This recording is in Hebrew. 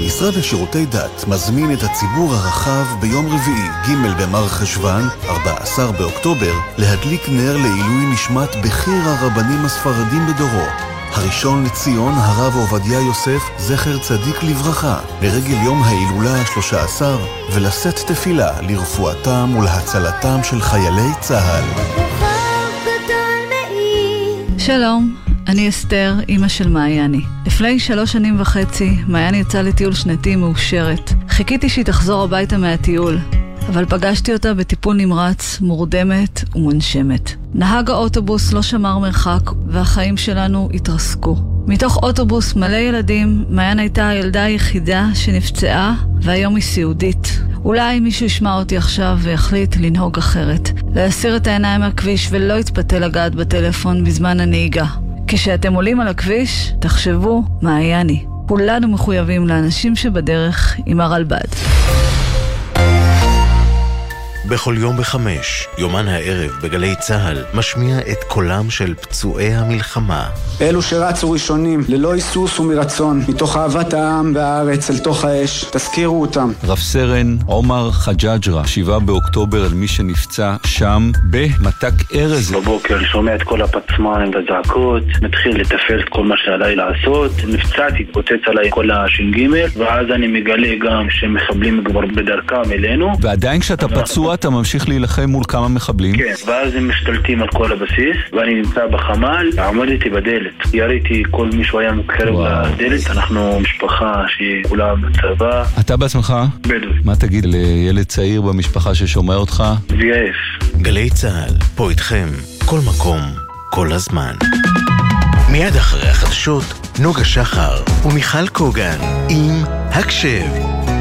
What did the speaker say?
המשרד לשירותי דת מזמין את הציבור הרחב ביום רביעי ג' במר חשוון, 14 באוקטובר, להדליק נר לעילוי נשמת בכיר הרבנים הספרדים בדורו, הראשון לציון הרב עובדיה יוסף זכר צדיק לברכה, לרגל יום ההילולה ה-13, ולשאת תפילה לרפואתם ולהצלתם של חיילי צה"ל. שלום, אני אסתר, אמא של מעייני. לפני 3.5 שנים, מעייני יצאה לטיול שנתי מאושרת. חיכיתי שהיא תחזור הביתה מהטיול, אבל פגשתי אותה בטיפול נמרץ, מורדמת ומונשמת. נהג האוטובוס לא שמר מרחק, והחיים שלנו התרסקו. מתוך אוטובוס מלא ילדים, מעיין הייתה הילדה היחידה שנפצעה, והיום היא סיעודית. אולי מישהו ישמע אותי עכשיו ויחליט לנהוג אחרת. להסיר את העיניים מהכביש ולא יתפתה לגעת בטלפון בזמן הנהיגה. כשאתם עולים על הכביש, תחשבו מעייני. כולנו מחויבים לאנשים שבדרך עם הרלב"ד. בכל יום ב5, יומן הערב בגלי צהל משמיע את קולם של פצועי המלחמה. אלו שרצו ראשונים, ללא היסוס ומרצון, מתוך אהבת העם והארץ אל תוך האש, תזכירו אותם. רב סרן עומר חג'אג'רה, 7 באוקטובר, על מי שנפצע שם במתק ארז. בבוקר שומע את כל הפצמיים והזעקות, מתחיל לתפעל את כל מה שעליי לעשות, נפצעתי, התפוצץ עליי כל הש"ג, ואז אני מגלה גם שמחבלים כבר בדרכם אלינו. ועדיין כשאתה פצוע אתה ממשיך להילחם מול כמה מחבלים? כן, ואז הם משתלטים על כל הבסיס, ואני נמצא בחמ"ל, עמדתי בדלת. יריתי כל מישהו היה מקרב לדלת, אנחנו משפחה שהיא כולה בצבא. אתה בעצמך? בדואי. מה תגיד לילד צעיר במשפחה ששומע אותך? VF. גלי צהל, פה איתכם, כל מקום, כל הזמן. מיד אחרי החדשות, נוגה שחר ומיכל קוגן עם הקשב.